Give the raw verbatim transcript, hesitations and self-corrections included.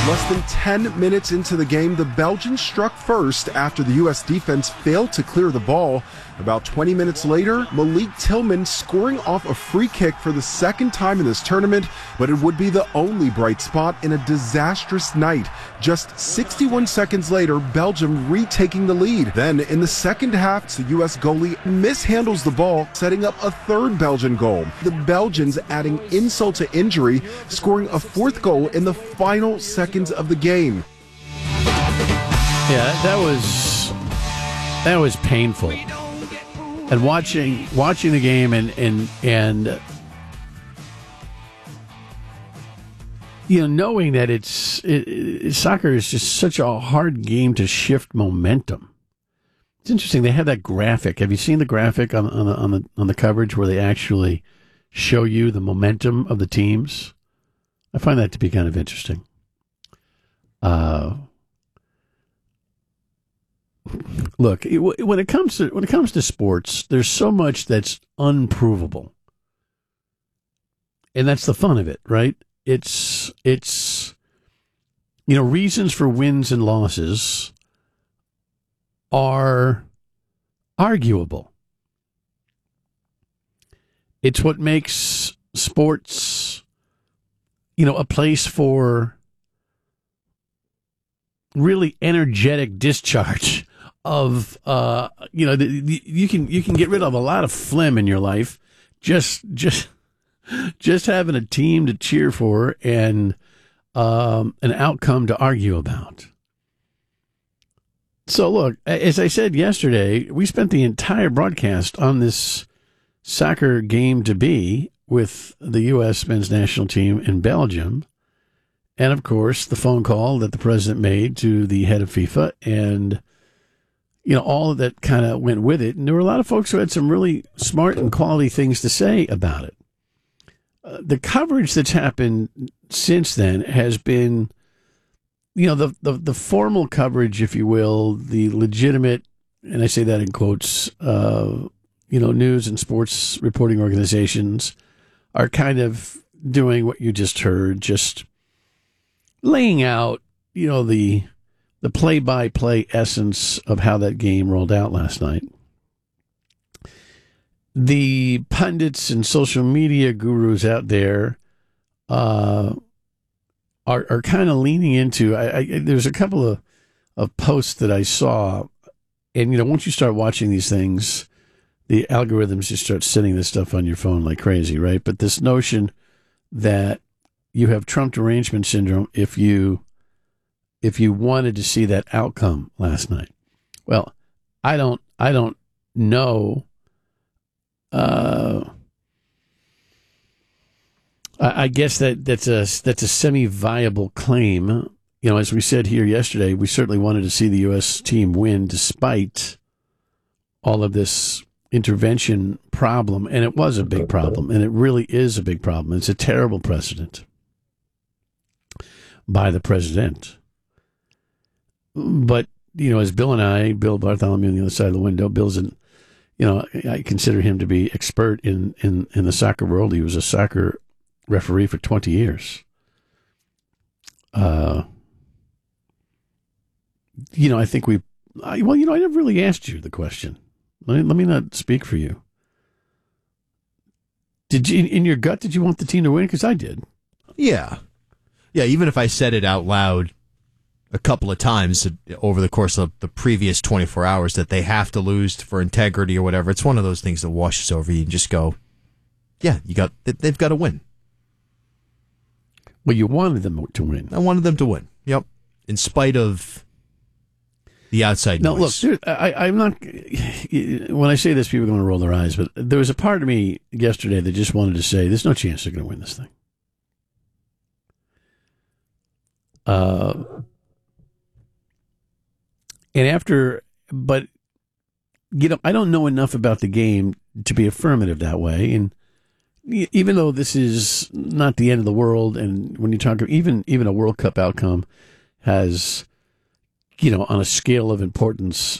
Less than ten minutes into the game, the Belgians struck first after the U S defense failed to clear the ball. About twenty minutes later, Malik Tillman scoring off a free kick for the second time in this tournament, but it would be the only bright spot in a disastrous night. Just sixty-one seconds later, Belgium retaking the lead. Then, in the second half, the U S goalie mishandles the ball, setting up a third Belgian goal. The Belgians adding insult to injury, scoring a fourth goal in the final seconds of the game. Yeah, that was that was painful. And watching watching the game and and and you know, knowing that it's it, it, soccer is just such a hard game to shift momentum. It's interesting. They have that graphic. Have you seen the graphic on on the on the on the coverage where they actually show you the momentum of the teams? I find that to be kind of interesting. Uh, look, when it comes to when it comes to sports, there's so much that's unprovable, and that's the fun of it, right? It's it's you know, reasons for wins and losses are arguable. It's what makes sports, you know, a place for really energetic discharge of, uh, you know, the, the, you can you can get rid of a lot of phlegm in your life just just just having a team to cheer for and um, an outcome to argue about. So look, as I said yesterday, we spent the entire broadcast on this soccer game to be with the U S men's national team in Belgium. And, of course, the phone call that the president made to the head of FIFA and, you know, all of that kind of went with it. And there were a lot of folks who had some really smart and quality things to say about it. Uh, the coverage that's happened since then has been, you know, the, the, the formal coverage, if you will, the legitimate, and I say that in quotes, uh, you know, news and sports reporting organizations are kind of doing what you just heard, just laying out, you know, the the play-by-play essence of how that game rolled out last night. The pundits and social media gurus out there uh, are are kind of leaning into. I, I, there's a couple of, of posts that I saw, and you know, once you start watching these things, the algorithms just start sending this stuff on your phone like crazy, right? But this notion that you have Trump derangement syndrome if you if you wanted to see that outcome last night. Well, I don't I don't know. Uh, I, I guess that that's a that's a semi-viable claim. You know, as we said here yesterday, we certainly wanted to see the U S team win despite all of this intervention problem, and it was a big problem, and it really is a big problem. It's a terrible precedent by the president. But, you know, as Bill and I, Bill Bartholomew on the other side of the window, Bill's an, you know, I consider him to be expert in, in, in the soccer world. He was a soccer referee for twenty years. Uh, you know, I think we, I, well, you know, I never really asked you the question. Let me, let me not speak for you. Did you, in your gut, did you want the team to win? Because I did. Yeah. Yeah, even if I said it out loud a couple of times over the course of the previous twenty-four hours that they have to lose for integrity or whatever, it's one of those things that washes over you and just go, yeah, you got they've got to win. Well, you wanted them to win. I wanted them to win. Yep. In spite of the outside now, noise. Now, look, there, I, I'm not, when I say this, people are going to roll their eyes, but there was a part of me yesterday that just wanted to say, there's no chance they're going to win this thing. Uh, and after, but, you know, I don't know enough about the game to be affirmative that way. And even though this is not the end of the world, and when you talk, even, even a World Cup outcome has, you know, on a scale of importance,